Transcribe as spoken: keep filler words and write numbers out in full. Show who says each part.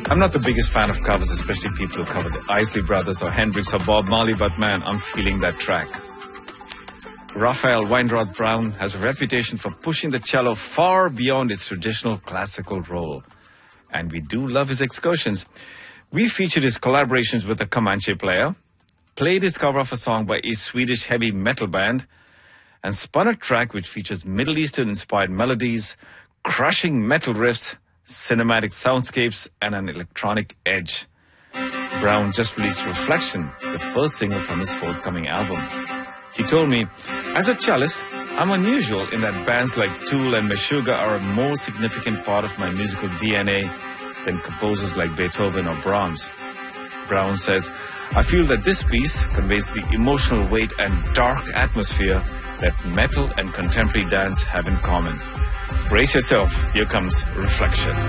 Speaker 1: I'm not the biggest fan of covers, especially people who cover the Isley Brothers or Hendrix or Bob Marley, but man, I'm feeling that track. Raphael Weinrod Brown has a reputation for pushing the cello far beyond its traditional classical role. And we do love his excursions. We featured his collaborations with a Comanche player, played his cover of a song by a Swedish heavy metal band, and spun a track which features Middle Eastern-inspired melodies, crushing metal riffs, cinematic soundscapes, and an electronic edge. Brown just released Reflection, the first single from his forthcoming album. He told me, as a cellist, I'm unusual in that bands like Tool and Meshuggah are a more significant part of my musical D N A than composers like Beethoven or Brahms. Brown says, I feel that this piece conveys the emotional weight and dark atmosphere that metal and contemporary dance have in common. Brace yourself, here comes Reflection.